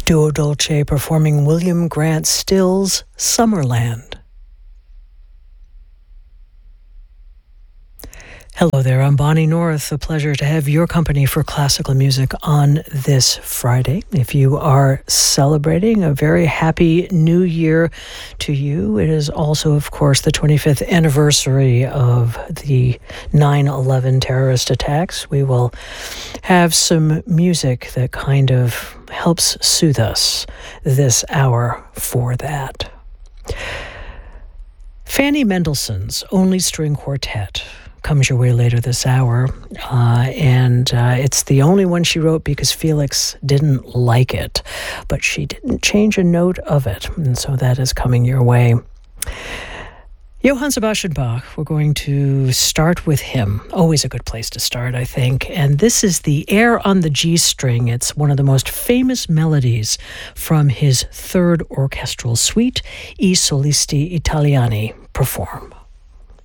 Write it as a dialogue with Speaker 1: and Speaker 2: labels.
Speaker 1: Duo Dolce performing William Grant Still's Summerland. Hello there, I'm Bonnie North. A pleasure to have your company for classical music on this Friday. If you are celebrating, a very happy new year to you. It is also, of course, the 25th anniversary of the 9/11 terrorist attacks. We will have some music that kind of helps soothe us this hour for that. Fanny Mendelssohn's Only String Quartet comes your way later this hour, and it's the only one she wrote because Felix didn't like it, but she didn't change a note of it, and so that is coming your way. Johann Sebastian Bach, we're going to start with him. Always a good place to start, I think. And this is the Air on the G string. It's one of the most famous melodies from his third orchestral suite, I Solisti Italiani perform.